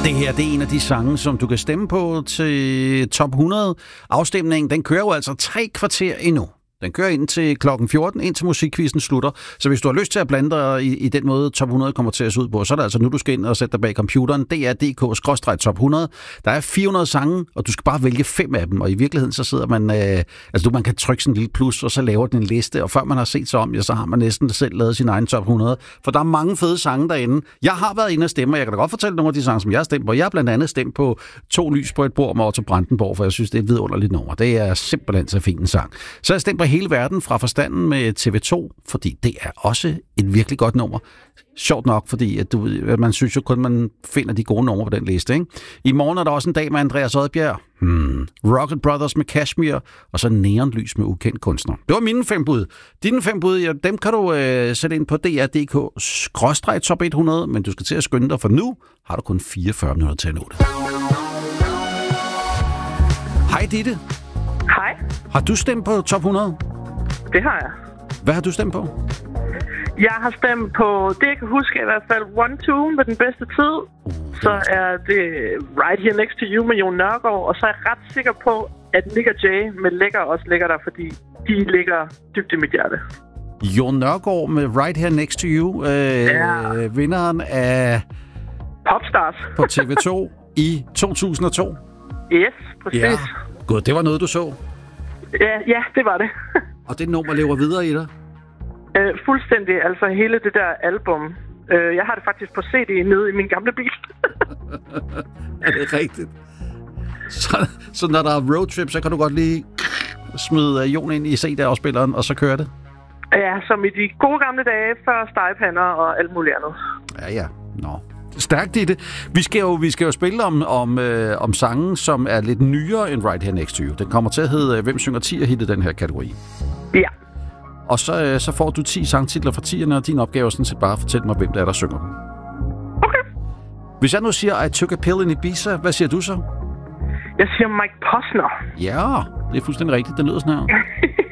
Det her, det er en af de sange, som du kan stemme på til top 100. Afstemningen, den kører jo altså 3 kvarter endnu. Den kører ind til klokken 14, indtil musikquizzen slutter. Så hvis du har lyst til at blande dig i den måde, top 100 kommer til at se ud på, så er det altså nu, du skal ind og sætte dig bag computeren. DR.dk/top 100. Der er 400 sange, og du skal bare vælge 5 af dem. Og i virkeligheden, så sidder man... man kan trykke sådan en lille plus, og så laver den en liste. Og før man har set sig om, så har man næsten selv lavet sin egen top 100. For der er mange fede sange derinde. Jeg har været inde og stemme, og jeg kan da godt fortælle nogle af de sange, som jeg har stemt på. Jeg har blandt andet stemt på 2 lys på et bord med Otto Brandenborg, for jeg synes, det er et vidunderligt nummer. Det er simpelthen så fin en sang. Så jeg har stemt på hele verden fra forstanden med TV2, fordi det er også et virkelig godt nummer. Sjovt nok, fordi at man synes jo kun, man finder de gode numre på den liste. Ikke? I morgen er der også en dag med Andreas Odbjerg, Rocket Brothers med Kashmir, og så Neonlys med ukendt kunstner. Det var mine 5 bud. Dine 5 bud, ja, dem kan du sætte ind på dr.dk/top 100, men du skal til at skynde dig, for nu har du kun 44 minutter til at nå det. Hej Ditte. Hej. Har du stemt på top 100? Det har jeg. Hvad har du stemt på? Jeg har stemt på, det jeg kan huske i hvert fald, 1-2 med den bedste tid. Så er det Right Here Next to You med Jon Nørgaard. Og så er jeg ret sikker på, at Nick og Jay med Lækker også ligger der, fordi de ligger dybt i mit hjerte. Jon Nørgaard med Right Here Next to You. Vinderen af Popstars på TV2 i 2002. Yes, præcis. Ja. God, det var noget, du så. Ja, det var det. Og det nummer lever videre i dig? Fuldstændig. Altså hele det der album. Jeg har det faktisk på CD nede i min gamle bil. Er det rigtigt? Så når der er roadtrip, så kan du godt lige smide Jon ind i CD-afspilleren, og så kører det? Ja, som i de gode gamle dage, før stegepander og alt muligt andet. Ja. Nå. Stærkt i det. Vi skal jo spille om sangen, som er lidt nyere end Right Here Next to You. Den kommer til at hedde Hvem synger 10'er-hit i den her kategori. Ja. Og så får du 10 sangtitler fra 10'erne, og din opgave er sådan set bare at fortælle mig, hvem det er, der synger dem. Okay. Hvis jeg nu siger, I took a pill in Ibiza, hvad siger du så? Jeg siger Mike Posner. Ja, det er fuldstændig rigtigt. Den lyder sådan her.